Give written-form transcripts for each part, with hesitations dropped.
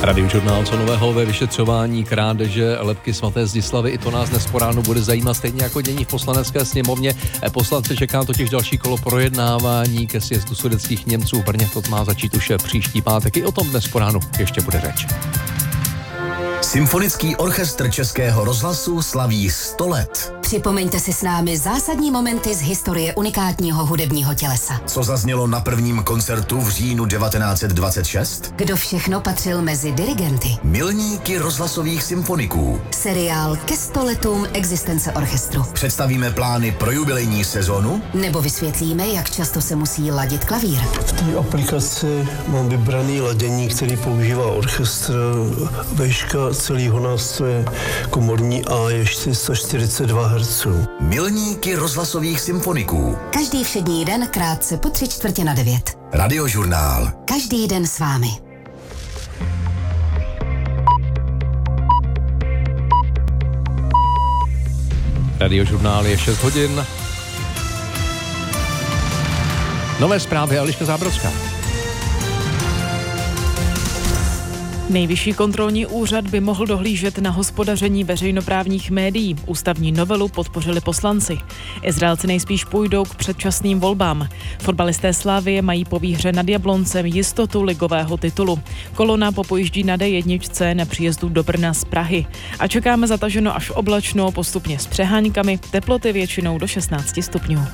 Radiožurnál, co nového ve vyšetřování krádeže lebky svaté Zdislavy. I to nás dnes po ránu bude zajímat, stejně jako dění v Poslanecké sněmovně. Poslance čeká totiž další kolo projednávání ke sjezdu sudetských Němců v Brně. To má začít už příští pátek. I o tom dnes po ránu ještě bude řeč. Symfonický orchestr Českého rozhlasu slaví 100 let. Připomeňte si s námi zásadní momenty z historie unikátního hudebního tělesa. Co zaznělo na prvním koncertu v říjnu 1926? Kdo všechno patřil mezi dirigenty? Milníky rozhlasových symfoniků. Seriál ke 100 letům existence orchestru. Představíme plány pro jubilejní sezonu? Nebo vysvětlíme, jak často se musí ladit klavír. V té aplikaci mám vybraný ladění, který používá orchestr. Vejška celého nástroje komorní A je 442 Hz. Milníky rozhlasových symfoniků. Každý všední den krátce po 8:45. Radiožurnál. Každý den s vámi. Radiožurnál je 6 hodin. Nové zprávy Eliška Zábrodská. Nejvyšší kontrolní úřad by mohl dohlížet na hospodaření veřejnoprávních médií. Ústavní novelu podpořili poslanci. Izraelci nejspíš půjdou k předčasným volbám. Fotbalisté Slavie mají po výhře nad Jabloncem jistotu ligového titulu. Kolona popojíždí na D1 na příjezdu do Brna z Prahy. A čekáme zataženo až oblačno, postupně s přeháňkami, teploty většinou do 16 stupňů.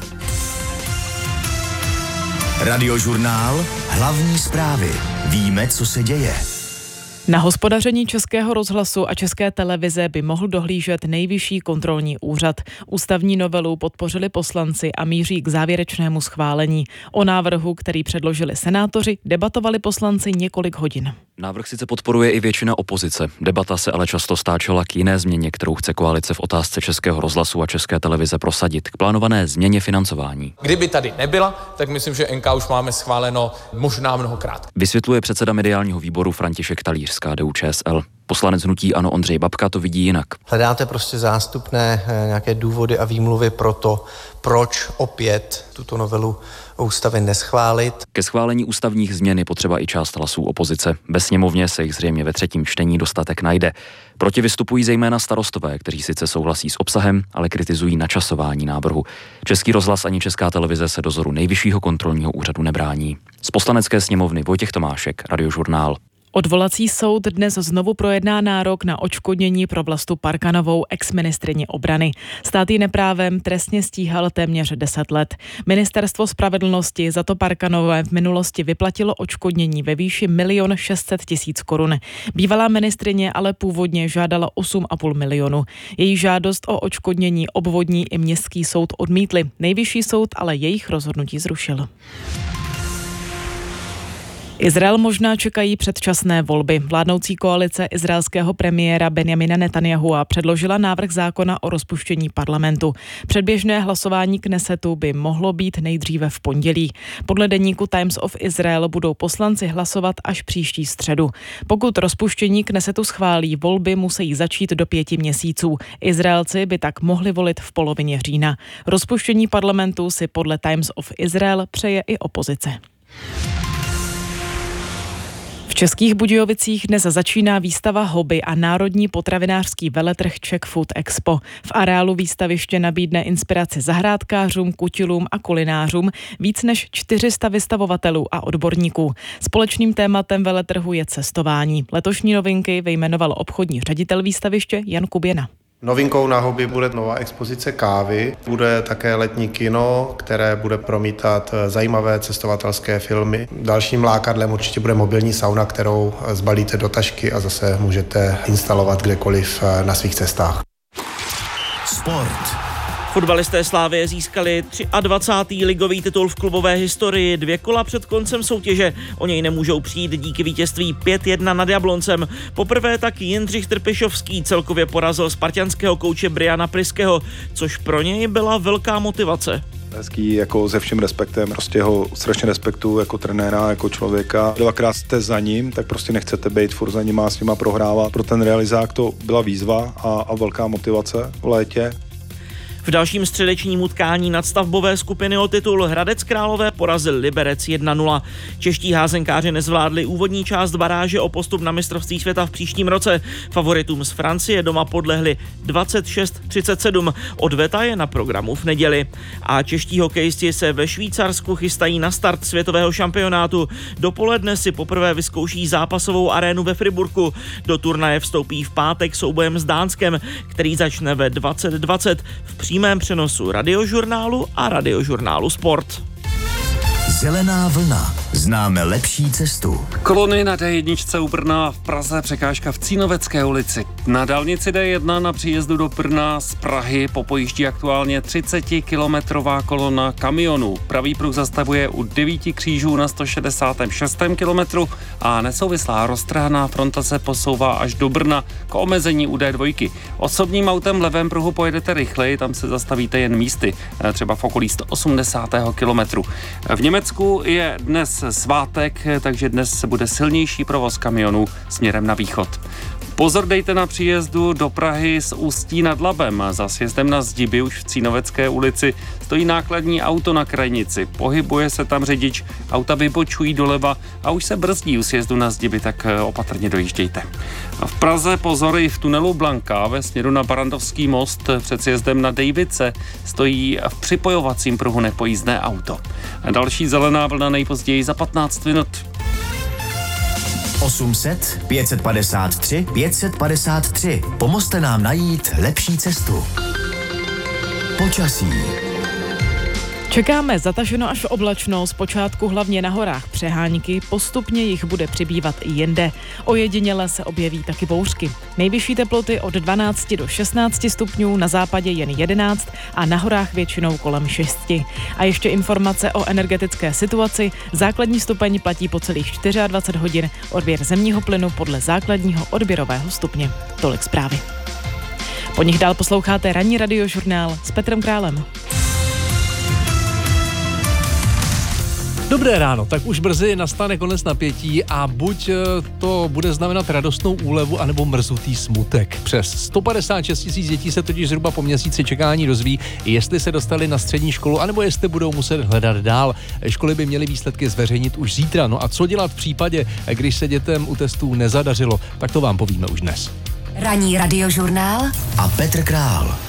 Radiožurnál. Hlavní zprávy. Víme, co se děje. Na hospodaření Českého rozhlasu a České televize by mohl dohlížet Nejvyšší kontrolní úřad. Ústavní novelu podpořili poslanci a míří k závěrečnému schválení. O návrhu, který předložili senátoři, debatovali poslanci několik hodin. Návrh sice podporuje i většina opozice. Debata se ale často stáčela k jiné změně, kterou chce koalice v otázce Českého rozhlasu a České televize prosadit, k plánované změně financování. Kdyby tady nebyla, tak myslím, že NK už máme schváleno možná mnohokrát. Vysvětluje předseda mediálního výboru František Talíř z KDU-ČSL. Poslanec hnutí ANO Ondřej Babka to vidí jinak. Hledáte prostě zástupné nějaké důvody a výmluvy pro to, proč opět tuto novelu ústavy neschválit. Ke schválení ústavních změn je potřeba i část hlasů opozice. Ve sněmovně se jich zřejmě ve třetím čtení dostatek najde. Proti vystupují zejména starostové, kteří sice souhlasí s obsahem, ale kritizují načasování návrhu. Český rozhlas ani Česká televize se dozoru Nejvyššího kontrolního úřadu nebrání. Z Poslanecké sněmovny Vojtěch Tomášek, Radiožurnál. Odvolací soud dnes znovu projedná nárok na odškodnění pro Vlastu Parkanovou, exministryni obrany. Stát ji neprávem trestně stíhal téměř 10 let. Ministerstvo spravedlnosti za to Parkanové v minulosti vyplatilo odškodnění ve výši 1 600 000 korun. Bývalá ministryně ale původně žádala 8,5 milionu. Její žádost o odškodnění obvodní i městský soud odmítli. Nejvyšší soud ale jejich rozhodnutí zrušil. Izrael možná čekají předčasné volby. Vládnoucí koalice izraelského premiéra Benjamina Netanyahua předložila návrh zákona o rozpuštění parlamentu. Předběžné hlasování Knesetu by mohlo být nejdříve v pondělí. Podle deníku Times of Israel budou poslanci hlasovat až příští středu. Pokud rozpuštění Knesetu schválí, volby musí začít do 5 měsíců. Izraelci by tak mohli volit v polovině října. Rozpuštění parlamentu si podle Times of Israel přeje i opozice. V Českých Budějovicích dnes začíná výstava hobby a národní potravinářský veletrh Czech Food Expo. V areálu výstaviště nabídne inspiraci zahrádkářům, kutilům a kulinářům víc než 400 vystavovatelů a odborníků. Společným tématem veletrhu je cestování. Letošní novinky vyjmenoval obchodní ředitel výstaviště Jan Kuběna. Novinkou na hobby bude nová expozice kávy, bude také letní kino, které bude promítat zajímavé cestovatelské filmy. Dalším lákadlem určitě bude mobilní sauna, kterou zbalíte do tašky a zase můžete instalovat kdekoliv na svých cestách. Sport. Fotbalisté Slavie získali 23. ligový titul v klubové historii. 2 kola před koncem soutěže o něj nemůžou přijít díky vítězství 5-1 nad Jabloncem. Poprvé tak Jindřich Trpišovský celkově porazil spartanského kouče Briana Priského, což pro něj byla velká motivace. Hezký, jako se vším respektem, prostě ho strašně respektuju jako trenéra, jako člověka. 2krát jste za ním, tak prostě nechcete být furt za nima a s nima prohrávat. Pro ten realizák to byla výzva a velká motivace v létě. V dalším středečním utkání nadstavbové skupiny o titul Hradec Králové porazil Liberec 1-0. Čeští házenkáři nezvládli úvodní část baráže o postup na mistrovství světa v příštím roce. Favoritům z Francie doma podlehli 26-37. Odveta je na programu v neděli. A čeští hokejisti se ve Švýcarsku chystají na start světového šampionátu. Dopoledne si poprvé vyzkouší zápasovou arénu ve Friburku. Do turnaje vstoupí v pátek soubojem s Dánskem, který začne ve 20:20 v přímém přenosu Radiožurnálu a Radiožurnálu Sport. Zelená vlna. Známe lepší cestu. Kolony na D1 u Brna, v Praze překážka v Cínovecké ulici. Na dálnici D1 na příjezdu do Brna z Prahy popojíždí aktuálně 30-kilometrová kolona kamionů. Pravý pruh zastavuje u 9 křížů na 166. kilometru a nesouvislá roztrhaná fronta se posouvá až do Brna k omezení u D2. Osobním autem v levém pruhu pojedete rychleji, tam se zastavíte jen místy, třeba v okolí 180. kilometru. V Německu je dnes svátek, takže dnes se bude silnější provoz kamionů směrem na východ. Pozor dejte na příjezdu do Prahy z Ústí nad Labem. Za sjezdem na Zdiby už v Cínovecké ulici stojí nákladní auto na krajnici. Pohybuje se tam řidič, auta vybočují doleva a už se brzdí u sjezdu na Zdiby, tak opatrně dojíždějte. V Praze pozor i v tunelu Blanka ve směru na Barandovský most před sjezdem na Dejvice stojí v připojovacím pruhu nepojízdné auto. Další zelená vlna nejpozději za 15 minut. 800 553 553. Pomozte nám najít lepší cestu. Počasí. Čekáme zataženo až oblačno, zpočátku hlavně na horách přehánky, postupně jich bude přibývat i jinde. Ojediněle se objeví taky bouřky. Nejvyšší teploty od 12 do 16 stupňů, na západě jen 11 a na horách většinou kolem 6. A ještě informace o energetické situaci. Základní stupeň platí po celých 24 hodin, odběr zemního plynu podle základního odběrového stupně. Tolik zprávy. Po nich dál posloucháte ranní radiožurnál s Petrem Králem. Dobré ráno, tak už brzy nastane konec napětí a buď to bude znamenat radostnou úlevu, anebo mrzutý smutek. Přes 156 000 dětí se totiž zhruba po měsíci čekání dozví, jestli se dostali na střední školu, anebo jestli budou muset hledat dál. Školy by měly výsledky zveřejnit už zítra. No a co dělat v případě, když se dětem u testů nezadařilo, tak to vám povíme už dnes. Ranní radiožurnál a Petr Král.